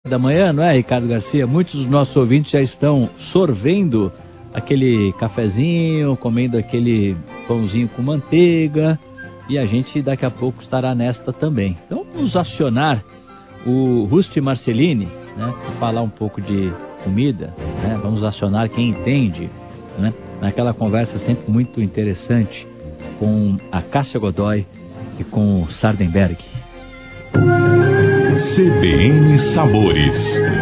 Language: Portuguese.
da manhã, não é, Ricardo Garcia? Muitos dos nossos ouvintes já estão sorvendo aquele cafezinho, comendo aquele pãozinho com manteiga, e a gente daqui a pouco estará nesta também. Então vamos acionar o Rusty Marcellini, né, para falar um pouco de comida, né? Vamos acionar quem entende, né, naquela conversa sempre muito interessante com a Cássia Godoy e com o Sardenberg. CBN Sabores.